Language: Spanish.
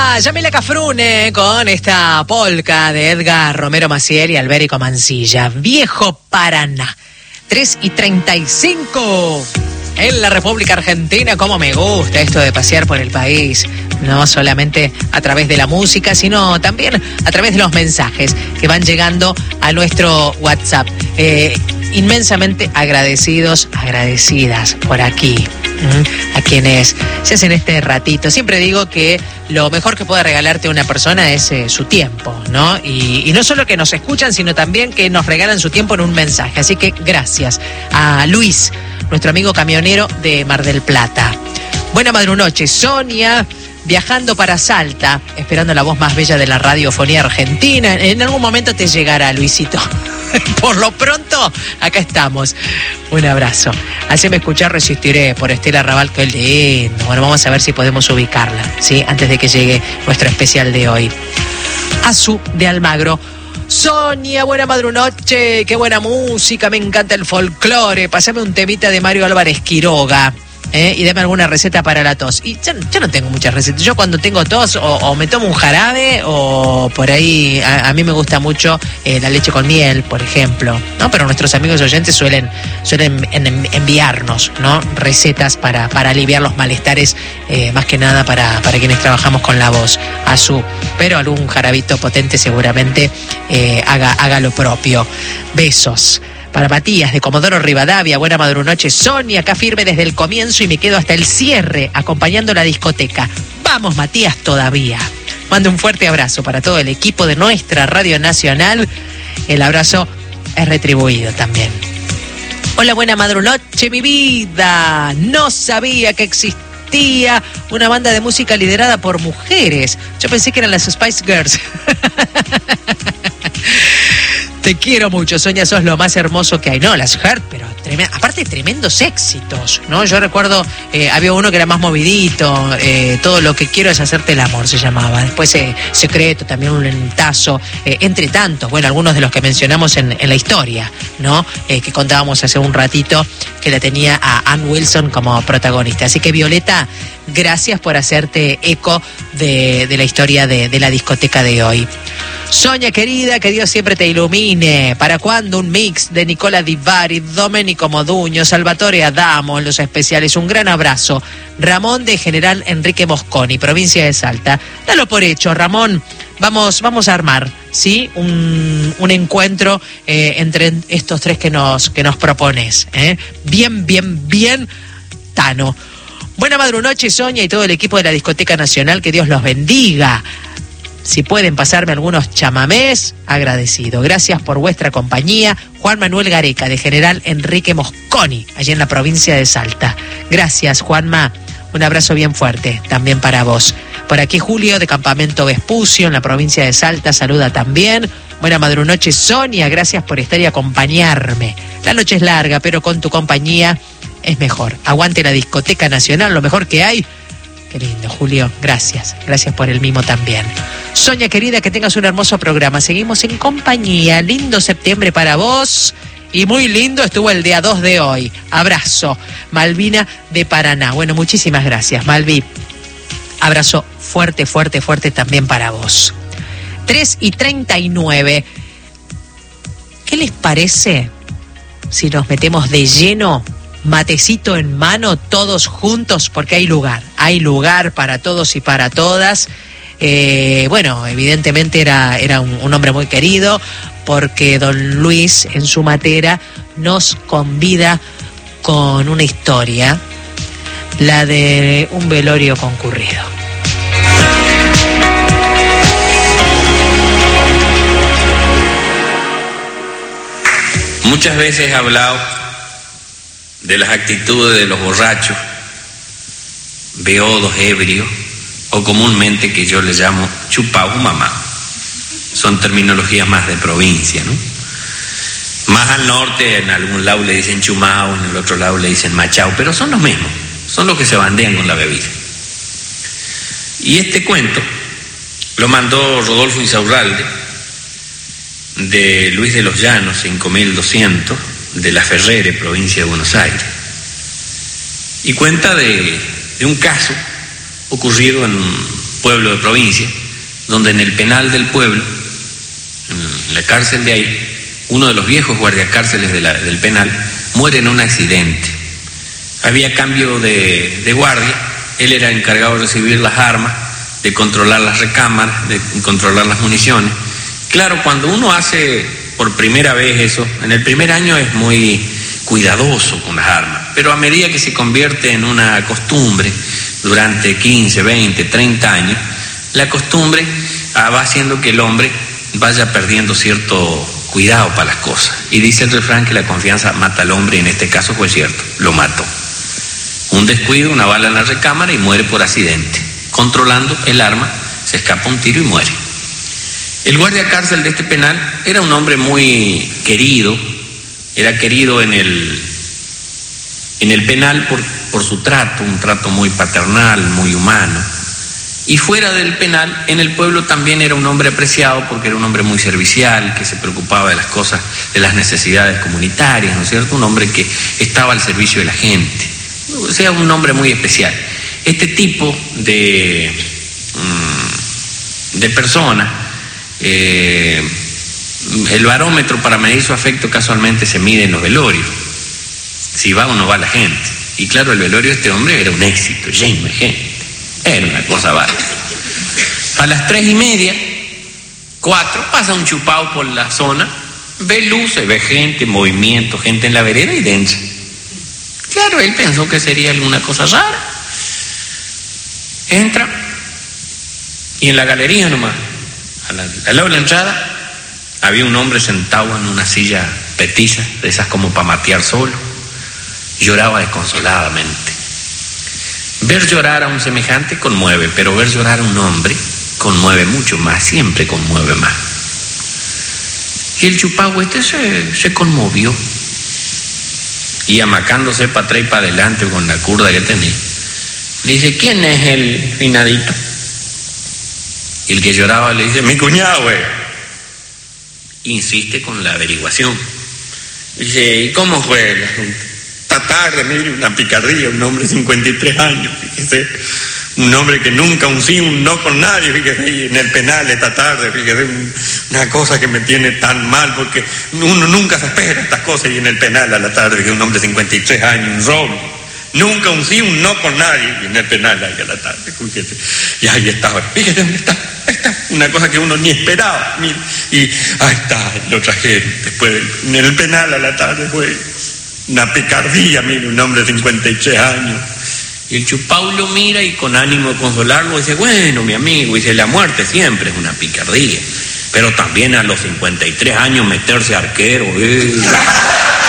Era Yamila Cafrune con esta polca de Edgar Romero Maciel y Alberico Mancilla. Viejo Paraná. 3:35 en la República Argentina. Cómo me gusta esto de pasear por el país. No solamente a través de la música, sino también a través de los mensajes que van llegando a nuestro WhatsApp. Inmensamente agradecidos, agradecidas por aquí. A quienes se hacen este ratito. Siempre digo que lo mejor que puede regalarte una persona es su tiempo, ¿no? Y no solo que nos escuchan, sino también que nos regalan su tiempo en un mensaje. Así que gracias a Luis, nuestro amigo camionero de Mar del Plata. Buena madrunoche, Sonia, viajando para Salta, esperando la voz más bella de la radiofonía argentina. En algún momento te llegará, Luisito. Por lo pronto, acá estamos. Un abrazo. Haceme escuchar Resistiré por Estela Raval, que lindo. Bueno, vamos a ver si podemos ubicarla, ¿sí? Antes de que llegue nuestro especial de hoy. Azu de Almagro. Sonia, buena madrunoche, qué buena música, me encanta el folclore. Pásame un temita de Mario Álvarez Quiroga. Y dame alguna receta para la tos. Y yo no tengo muchas recetas. Yo cuando tengo tos o me tomo un jarabe o por ahí, a mí me gusta mucho la leche con miel, por ejemplo, ¿no? Pero nuestros amigos oyentes suelen enviarnos, ¿no? Recetas para aliviar los malestares, más que nada para quienes trabajamos con la voz. Pero algún jarabito potente seguramente haga lo propio. Besos. Para Matías de Comodoro Rivadavia, buena madrunoche. Sonia, acá firme desde el comienzo y me quedo hasta el cierre, acompañando la discoteca. Vamos, Matías, todavía. Mando un fuerte abrazo para todo el equipo de nuestra Radio Nacional. El abrazo es retribuido también. Hola, buena madrunoche, mi vida. No sabía que existía una banda de música liderada por mujeres. Yo pensé que eran las Spice Girls. Te quiero mucho, Sonia, sos lo más hermoso que hay. No, las Heart, pero aparte tremendos éxitos, ¿no? Yo recuerdo, había uno que era más movidito, Todo lo que quiero es hacerte el amor, se llamaba. Después Secreto, también un lentazo, entre tantos, bueno, algunos de los que mencionamos en la historia, ¿no? Que contábamos hace un ratito, que la tenía a Ann Wilson como protagonista. Así que, Violeta, gracias por hacerte eco de la historia de la discoteca de hoy. Sonia querida, que Dios siempre te ilumine. ¿Para cuándo un mix de Nicola Di Bari, Domenico Modugno, Salvatore Adamo en los especiales? Un gran abrazo. Ramón de General Enrique Mosconi, provincia de Salta. Dalo por hecho, Ramón. Vamos a armar, ¿sí? Un encuentro entre estos tres que nos propones. Bien, Tano. Buena madrunoche, Sonia, y todo el equipo de la Discoteca Nacional. Que Dios los bendiga. Si pueden pasarme algunos chamamés, agradecido. Gracias por vuestra compañía. Juan Manuel Gareca, de General Enrique Mosconi, allí en la provincia de Salta. Gracias, Juanma. Un abrazo bien fuerte, también para vos. Por aquí Julio, de Campamento Vespucio, en la provincia de Salta, saluda también. Buena madrunoche, Sonia. Gracias por estar y acompañarme. La noche es larga, pero con tu compañía es mejor. Aguante la Discoteca Nacional, lo mejor que hay. Qué lindo, Julio. Gracias. Gracias por el mimo también. Sonia, querida, que tengas un hermoso programa. Seguimos en compañía. Lindo septiembre para vos. Y muy lindo estuvo el día 2 de hoy. Abrazo. Malvina de Paraná. Bueno, muchísimas gracias, Malvi. Abrazo fuerte también para vos. 3:39. ¿Qué les parece si nos metemos de lleno? Matecito en mano, todos juntos, porque hay lugar para todos y para todas. Bueno, evidentemente era un hombre muy querido, porque don Luis en su matera nos convida con una historia, la de un velorio concurrido. Muchas veces he hablado de las actitudes de los borrachos, beodos, ebrios, o comúnmente que yo le llamo chupau mamá. Son terminologías más de provincia, ¿no? Más al norte, en algún lado le dicen chumao, en el otro lado le dicen machao, pero son los mismos, son los que se bandean con la bebida. Y este cuento lo mandó Rodolfo Insaurralde, de Luis de los Llanos, 5200, de La Ferrere, provincia de Buenos Aires, y cuenta de un caso ocurrido pueblo de provincia, donde en el penal del pueblo, en la cárcel de ahí, uno de los viejos guardiacárceles del penal muere en un accidente. Había cambio de guardia, él era encargado de recibir las armas, de controlar las recámaras, de controlar las municiones. Claro, cuando uno hace por primera vez eso, en el primer año es muy cuidadoso con las armas, pero a medida que se convierte en una costumbre, durante 15, 20, 30 años, la costumbre va haciendo que el hombre vaya perdiendo cierto cuidado para las cosas. Y dice el refrán que la confianza mata al hombre, y en este caso fue cierto, lo mató. Un descuido, una bala en la recámara y muere por accidente. Controlando el arma, se escapa un tiro y muere. El guardia cárcel de este penal era un hombre muy querido, era querido en el penal por su trato, un trato muy paternal, muy humano. Y fuera del penal, en el pueblo también era un hombre apreciado porque era un hombre muy servicial, que se preocupaba de las cosas, de las necesidades comunitarias, ¿no es cierto? Un hombre que estaba al servicio de la gente, o sea, un hombre muy especial. Este tipo de persona, el barómetro para medir su afecto casualmente se mide en los velorios, si va o no va la gente. Y claro, el velorio de este hombre era un éxito, lleno de gente, era una cosa bárbara. A las 3:30, 4, pasa un chupao por la zona, ve luces, ve gente, movimiento, gente en la vereda y densa. Claro, él pensó que sería alguna cosa rara. Entra y en la galería nomás, al lado de la entrada, había un hombre sentado en una silla petiza, de esas como para matear solo. Lloraba desconsoladamente. Ver llorar a un semejante conmueve, pero ver llorar a un hombre conmueve mucho más, siempre conmueve más. Y el chupagüe se conmovió, y amacándose para atrás y para adelante con la curda que tenía, le dice: ¿quién es el finadito? Y el que lloraba le dice: mi cuñado, güey. Insiste con la averiguación. Dice: ¿y cómo fue el asunto? Esta tarde, mire, una picardía, un hombre de 53 años, fíjese, un hombre que nunca un sí, un no con nadie, fíjese, y en el penal esta tarde, fíjese, una cosa que me tiene tan mal, porque uno nunca se espera estas cosas, y en el penal a la tarde, que un hombre de 53 años, un robo. Nunca un sí, un no con nadie, y en el penal ahí a la tarde, fíjese. Y ahí estaba, fíjese dónde está, ahí está, una cosa que uno ni esperaba, mire, y ahí está, lo trajeron después, en el penal a la tarde fue una picardía, mire, un hombre de 53 años. Y el chupau lo mira y con ánimo de consolarlo dice: bueno, mi amigo, dice, la muerte siempre es una picardía, pero también a los 53 años meterse arquero,